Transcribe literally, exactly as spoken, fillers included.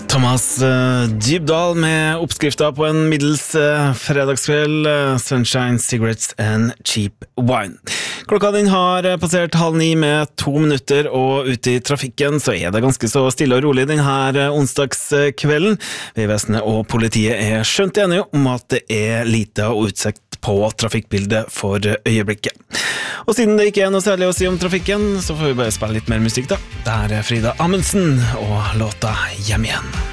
Thomas uh, Dybdahl med oppskrifter på en middels uh, fredagskveld, uh, Sunshine, Cigarettes and Cheap Wine. Klokka den har passert halv ni med to minutter, og ute i trafikken så er det ganske så stille og rolig denne onsdagskvelden. Vegvesenet og politiet er skjønt enige om at det er lite å utsett på trafikkbildet for øyeblikket. Og siden det ikke er noe særlig å si om trafikken, så får vi bare spille litt mer musikk da. Det er Frida Amundsen og låta Hjem igjen.